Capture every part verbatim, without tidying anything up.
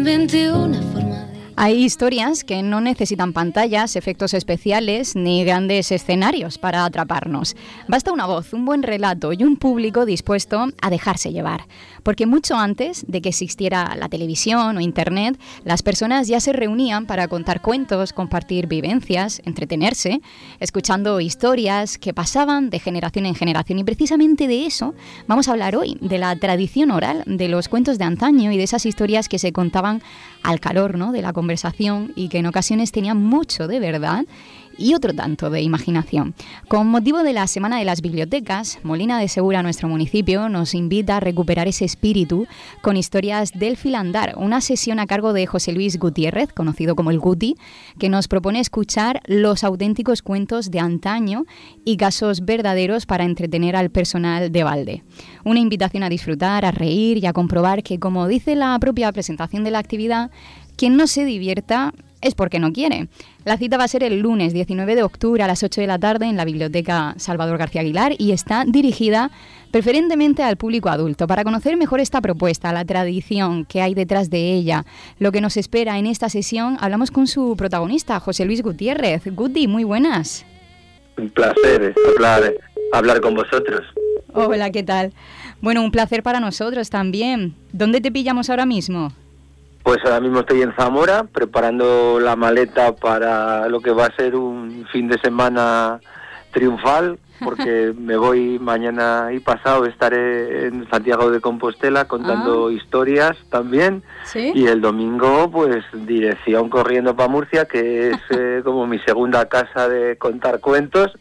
inventé una forma de... Hay historias que no necesitan pantallas, efectos especiales ni grandes escenarios para atraparnos. Basta una voz, un buen relato y un público dispuesto a dejarse llevar. Porque mucho antes de que existiera la televisión o internet, las personas ya se reunían para contar cuentos, compartir vivencias, entretenerse, escuchando historias que pasaban de generación en generación. Y precisamente de eso vamos a hablar hoy, de la tradición oral, de los cuentos de antaño y de esas historias que se contaban al calor, ¿no?, de la conversación y que en ocasiones tenían mucho de verdad y otro tanto de imaginación. Con motivo de la Semana de las Bibliotecas, Molina de Segura, nuestro municipio, nos invita a recuperar ese espíritu con historias del filandar, una sesión a cargo de José Luis Gutiérrez, conocido como el Guti, que nos propone escuchar los auténticos cuentos de antaño y casos verdaderos para entretener al personal de Valde. Una invitación a disfrutar, a reír y a comprobar que, como dice la propia presentación de la actividad, quien no se divierta es porque no quiere. La cita va a ser el lunes diecinueve de octubre a las ocho de la tarde en la Biblioteca Salvador García Aguilar y está dirigida preferentemente al público adulto. Para conocer mejor esta propuesta, la tradición que hay detrás de ella, lo que nos espera en esta sesión, hablamos con su protagonista, José Luis Gutiérrez. Guti, muy buenas. Un placer hablar, hablar con vosotros. Hola, ¿qué tal? Bueno, un placer para nosotros también. ¿Dónde te pillamos ahora mismo? Pues ahora mismo estoy en Zamora, preparando la maleta para lo que va a ser un fin de semana triunfal, porque me voy mañana y pasado, estaré en Santiago de Compostela contando ah. historias también. ¿Sí? Y el domingo, pues, dirección corriendo para Murcia, que es eh, como mi segunda casa de contar cuentos,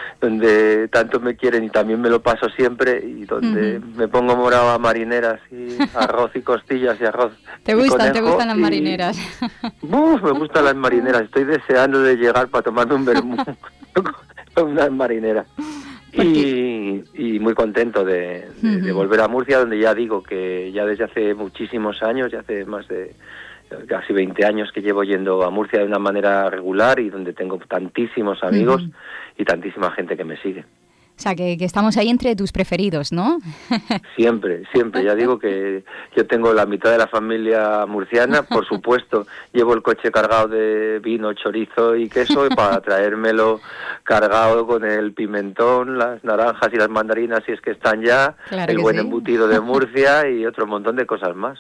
donde tanto me quieren y también me lo paso siempre, y donde uh-huh. me pongo morado a marineras y arroz y costillas y arroz. ¿Te gustan, te gustan las y, marineras? Uf, me gustan las marineras, estoy deseando de llegar para tomarme un vermú con unas marineras. Y, y muy contento de, de, uh-huh. de volver a Murcia, donde ya digo que ya desde hace muchísimos años, ya hace más de casi veinte años que llevo yendo a Murcia de una manera regular y donde tengo tantísimos amigos uh-huh. y tantísima gente que me sigue. O sea, que, que estamos ahí entre tus preferidos, ¿no? Siempre, siempre. Ya digo que yo tengo la mitad de la familia murciana, por supuesto. Llevo el coche cargado de vino, chorizo y queso para traérmelo cargado con el pimentón, las naranjas y las mandarinas, si es que están ya, claro el buen sí. embutido de Murcia y otro montón de cosas más.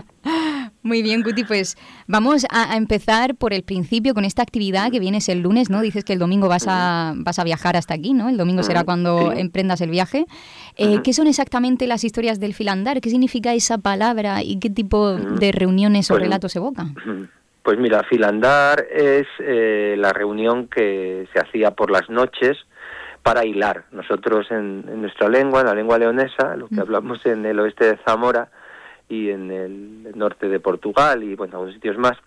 Muy bien, Guti, pues vamos a, a empezar por el principio con esta actividad que vienes el lunes, ¿no? Dices que el domingo vas a, vas a viajar hasta aquí, ¿no? El domingo será cuando sí. emprendas el viaje. Eh, ¿Qué son exactamente las historias del filandar? ¿Qué significa esa palabra y qué tipo de reuniones pues, o relatos evoca? Pues mira, filandar es eh, la reunión que se hacía por las noches para hilar. Nosotros en, en nuestra lengua, en la lengua leonesa, lo que mm. hablamos en el oeste de Zamora y en el norte de Portugal y bueno, algunos sitios más,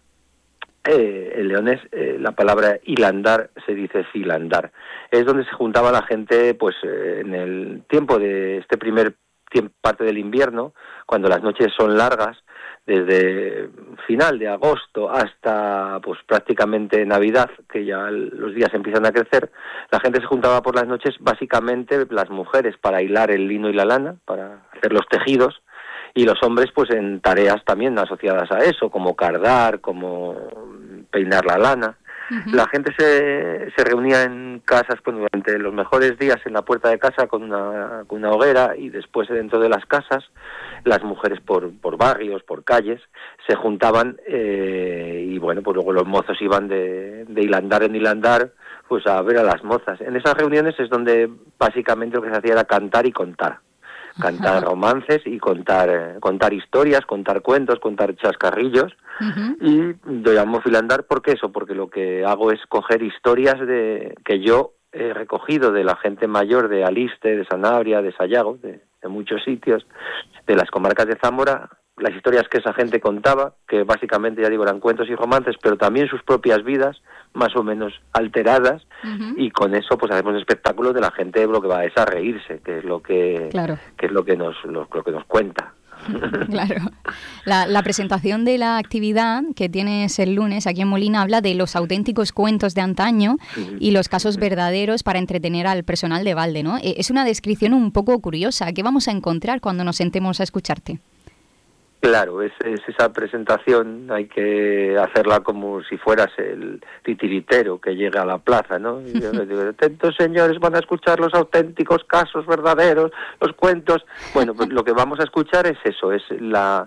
eh, el leonés, eh, la palabra hilandar se dice filandar. Es donde se juntaba la gente pues eh, en el tiempo de este primer tiempo, parte del invierno, cuando las noches son largas, desde final de agosto hasta pues prácticamente Navidad, que ya los días empiezan a crecer, la gente se juntaba por las noches, básicamente las mujeres para hilar el lino y la lana, para hacer los tejidos, y los hombres pues en tareas también asociadas a eso, como cardar, como peinar la lana. Uh-huh. La gente se, se reunía en casas pues, durante los mejores días en la puerta de casa con una, con una hoguera, y después dentro de las casas las mujeres por, por barrios, por calles, se juntaban eh, y bueno, pues luego los mozos iban de, de hilandar en hilandar pues a ver a las mozas. En esas reuniones es donde básicamente lo que se hacía era cantar y contar. Cantar romances y contar eh, contar historias, contar cuentos, contar chascarrillos. Uh-huh. Y lo llamo filandar porque eso, porque lo que hago es coger historias de que yo he recogido de la gente mayor de Aliste, de Sanabria, de Sayago, de, de muchos sitios, de las comarcas de Zamora, las historias que esa gente contaba, que básicamente, ya digo, eran cuentos y romances, pero también sus propias vidas, más o menos alteradas, uh-huh. y con eso pues hacemos espectáculos de la gente, lo que va es a reírse, que es lo que, claro. que es lo que nos lo, lo que nos cuenta. Claro. La, la presentación de la actividad que tienes el lunes aquí en Molina habla de los auténticos cuentos de antaño uh-huh. y los casos uh-huh. verdaderos para entretener al personal de Valde, ¿no? Es una descripción un poco curiosa. ¿Qué vamos a encontrar cuando nos sentemos a escucharte? Claro, es, es esa presentación, hay que hacerla como si fueras el titiritero que llega a la plaza, ¿no? Y yo les digo, atentos señores, van a escuchar los auténticos casos verdaderos, los cuentos. Bueno, pues lo que vamos a escuchar es eso, es la,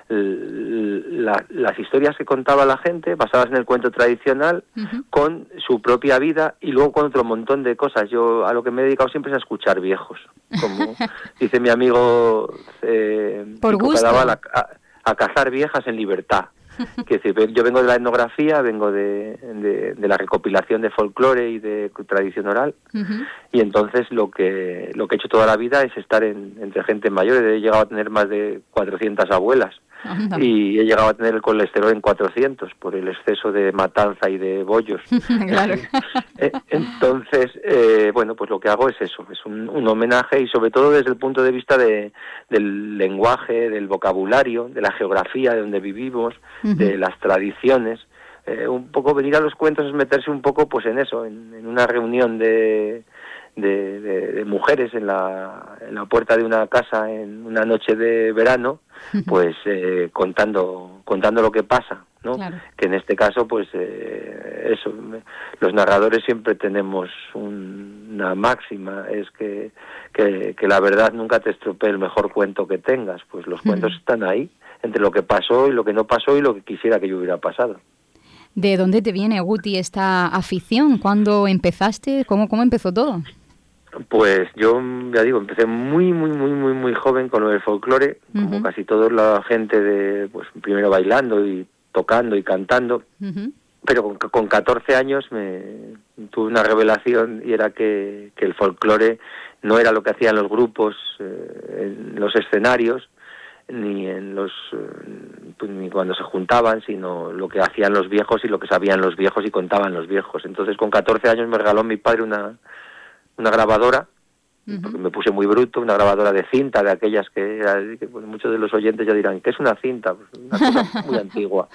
la las historias que contaba la gente, basadas en el cuento tradicional, uh-huh. con su propia vida y luego con otro montón de cosas. Yo a lo que me he dedicado siempre es a escuchar viejos, como dice mi amigo eh, por gusto. Cadaval, a, a cazar viejas en libertad. Que decir, yo vengo de la etnografía, vengo de, de, de la recopilación de folclore y de tradición oral, uh-huh. y entonces lo que lo que he hecho toda la vida es estar en, entre gente mayor. He llegado a tener más de cuatrocientas abuelas. Anda. Y he llegado a tener el colesterol en cuatrocientos por el exceso de matanza y de bollos. Claro. Entonces, eh, bueno, pues lo que hago es eso, es un, un homenaje, y sobre todo desde el punto de vista de, del lenguaje, del vocabulario, de la geografía de donde vivimos, uh-huh. de las tradiciones. Eh, un poco venir a los cuentos es meterse un poco pues en eso, en, en una reunión de... De, de, de mujeres en la, en la puerta de una casa en una noche de verano, pues eh, contando contando lo que pasa, ¿no? Claro. Que en este caso, pues eh, eso, los narradores siempre tenemos un, una máxima, es que, que, que la verdad nunca te estropee el mejor cuento que tengas. Pues los cuentos uh-huh. están ahí, entre lo que pasó y lo que no pasó y lo que quisiera que yo hubiera pasado. ¿De dónde te viene, Guti, esta afición? ¿Cuándo empezaste? ¿Cómo, cómo empezó todo? Pues yo, ya digo, empecé muy, muy, muy, muy, muy joven con lo del folclore, uh-huh. como casi toda la gente, de, pues primero bailando y tocando y cantando, uh-huh. pero con, con catorce años me tuve una revelación, y era que, que el folclore no era lo que hacían los grupos eh, en los escenarios, ni en los pues, ni cuando se juntaban, sino lo que hacían los viejos y lo que sabían los viejos y contaban los viejos. Entonces con catorce años me regaló mi padre una una grabadora, uh-huh. porque me puse muy bruto, una grabadora de cinta, de aquellas que, que bueno, muchos de los oyentes ya dirán, ¿qué es una cinta? Pues una cosa muy antigua.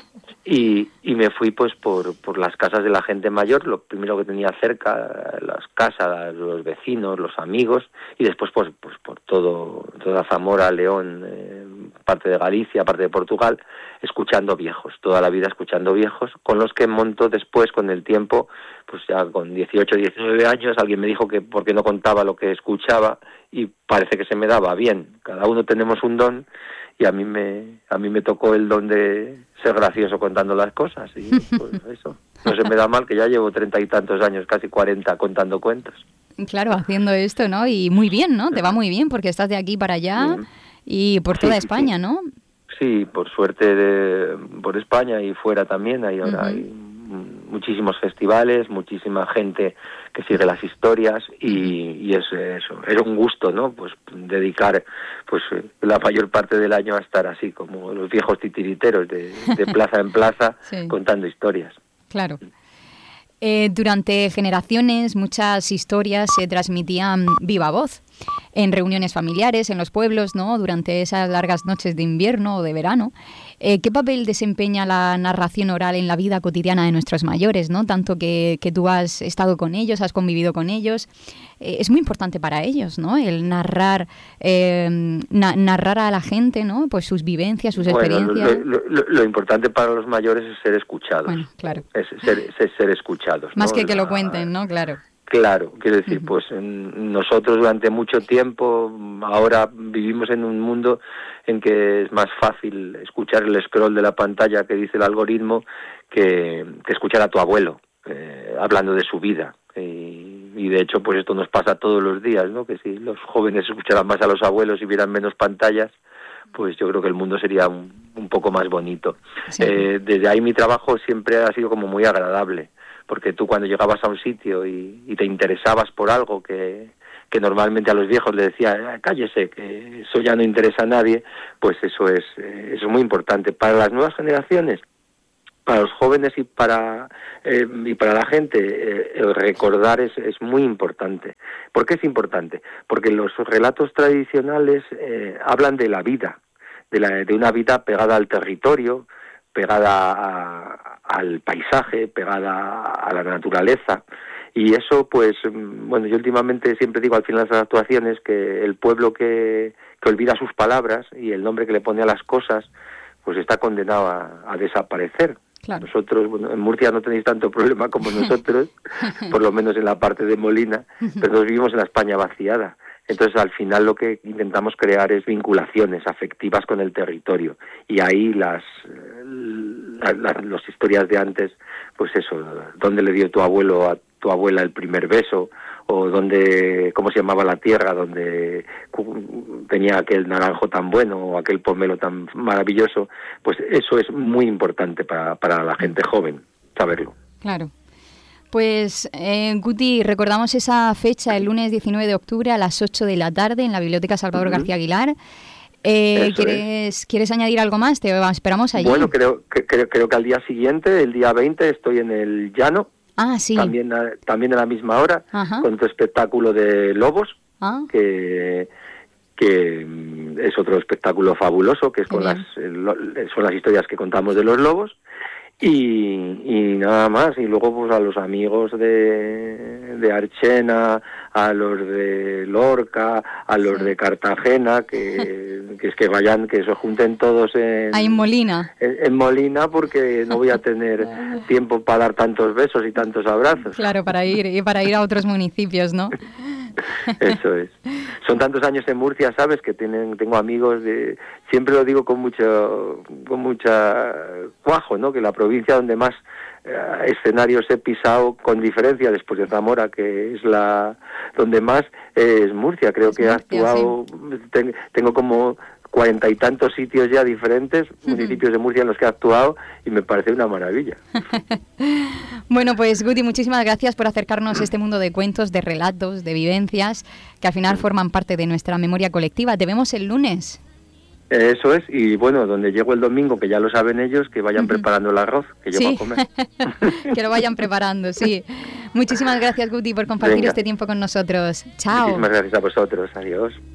Y, y me fui pues por, por las casas de la gente mayor, lo primero que tenía cerca, las casas, los vecinos, los amigos, y después pues, pues por todo toda Zamora, León, eh, parte de Galicia, parte de Portugal, escuchando viejos, toda la vida escuchando viejos, con los que monto después, con el tiempo, pues ya con dieciocho, diecinueve años, alguien me dijo que porque no contaba lo que escuchaba, y parece que se me daba bien. Cada uno tenemos un don, y a mí me a mí me tocó el don de ser gracioso contando las cosas, y pues eso, no se me da mal, que ya llevo treinta y tantos años, casi cuarenta, contando cuentos. Claro, haciendo esto, ¿no? Y muy bien, ¿no? Te va muy bien, porque estás de aquí para allá y por toda sí, España, sí. ¿no? Sí, por suerte de, por España y fuera también, hay ahora uh-huh. hay muchísimos festivales, muchísima gente que sigue las historias, y, y es eso, era un gusto, ¿no? Pues dedicar pues la mayor parte del año a estar así, como los viejos titiriteros de, de plaza en plaza, sí. contando historias. Claro. Eh, durante generaciones muchas historias se transmitían viva voz, en reuniones familiares, en los pueblos, ¿no? Durante esas largas noches de invierno o de verano. Eh, ¿Qué papel desempeña la narración oral en la vida cotidiana de nuestros mayores, ¿no? Tanto que, que tú has estado con ellos, has convivido con ellos. Eh, es muy importante para ellos, ¿no? El narrar eh, na- narrar a la gente, ¿no? Pues sus vivencias, sus bueno, experiencias. Lo, lo, lo importante para los mayores es ser escuchados. Bueno, claro. Es ser, es ser escuchados. Más ¿no? que que la... lo cuenten, ¿no? Claro. Claro, quiero decir, uh-huh. pues en, nosotros durante mucho tiempo, ahora vivimos en un mundo en que es más fácil escuchar el scroll de la pantalla que dice el algoritmo que, que escuchar a tu abuelo eh, hablando de su vida. Y, y de hecho, pues esto nos pasa todos los días, ¿no? Que si los jóvenes escucharan más a los abuelos y vieran menos pantallas, pues yo creo que el mundo sería un, un poco más bonito. Sí. Eh, desde ahí mi trabajo siempre ha sido como muy agradable, porque tú cuando llegabas a un sitio y, y te interesabas por algo que, que normalmente a los viejos le decía, cállese, que eso ya no interesa a nadie, pues eso es, eh, eso es muy importante. Para las nuevas generaciones, para los jóvenes y para eh, y para la gente, eh, el recordar es, es muy importante. ¿Por qué es importante? Porque los relatos tradicionales eh, hablan de la vida, de, la, de una vida pegada al territorio, pegada a, al paisaje, pegada a la naturaleza, y eso pues, bueno, yo últimamente siempre digo al final de las actuaciones que el pueblo que, que olvida sus palabras y el nombre que le pone a las cosas, pues está condenado a, a desaparecer. Claro. Nosotros, bueno, en Murcia no tenéis tanto problema como nosotros, por lo menos en la parte de Molina, pero nosotros vivimos en la España vaciada. Entonces, al final lo que intentamos crear es vinculaciones afectivas con el territorio. Y ahí las, las, las, las historias de antes, pues eso, ¿dónde le dio tu abuelo a tu abuela el primer beso? O dónde, cómo se llamaba la tierra donde tenía aquel naranjo tan bueno o aquel pomelo tan maravilloso. Pues eso es muy importante para, para la gente joven, saberlo. Claro. Pues, eh, Guti, recordamos esa fecha, el lunes diecinueve de octubre a las ocho de la tarde en la Biblioteca Salvador uh-huh. García Aguilar. Eh, ¿quieres, es. ¿Quieres añadir algo más? Te esperamos allí. Bueno, creo que, creo, creo que al día siguiente, el día veinte, estoy en el Llano. Ah, sí. También a, también a la misma hora, Ajá. con otro espectáculo de lobos, ah. que, que es otro espectáculo fabuloso, que es con las, son las historias que contamos de los lobos. Y, y nada más, y luego pues a los amigos de, de Archena, a los de Lorca, a los sí. de Cartagena, que, que es que vayan, que se junten todos en, Ahí en Molina. En, en Molina, porque no voy a tener tiempo para dar tantos besos y tantos abrazos. Claro, para ir, y para ir a otros municipios, ¿no? Eso es. Son tantos años en Murcia, ¿sabes? Que tienen, tengo amigos de... Siempre lo digo con mucho, con mucha cuajo, ¿no? Que la provincia donde más eh, escenarios he pisado, con diferencia después de Zamora, que es la donde más eh, es Murcia. Creo es que Murcia, he actuado... Sí. Ten, tengo como cuarenta y tantos sitios ya diferentes, uh-huh. municipios de Murcia en los que he actuado, y me parece una maravilla. Bueno, pues Guti, muchísimas gracias por acercarnos a este mundo de cuentos, de relatos, de vivencias, que al final forman parte de nuestra memoria colectiva. Te vemos el lunes. Eso es, y bueno, donde llego el domingo, que ya lo saben ellos, que vayan uh-huh. preparando el arroz, que yo ¿Sí? voy a comer. Que lo vayan preparando, sí. Muchísimas gracias, Guti, por compartir Venga. este tiempo con nosotros. Chao. Muchísimas gracias a vosotros, adiós.